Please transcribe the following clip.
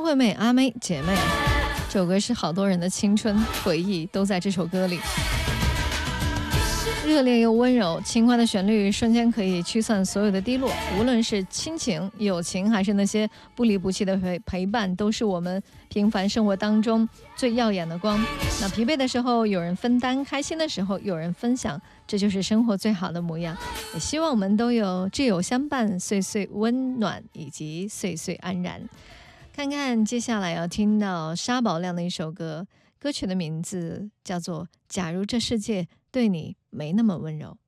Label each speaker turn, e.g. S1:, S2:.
S1: 惠妹、阿妹姐妹，这首歌是好多人的青春回忆都在这首歌里。热烈又温柔，轻快的旋律瞬间可以驱散所有的低落。无论是亲情、友情，还是那些不离不弃的陪伴，都是我们平凡生活当中最耀眼的光。那疲惫的时候有人分担，开心的时候有人分享，这就是生活最好的模样。也希望我们都有挚友相伴，岁岁温暖，以及岁岁安然。看看接下来要听到沙宝亮的一首歌，歌曲的名字叫做《假如这世界对你没那么温柔》。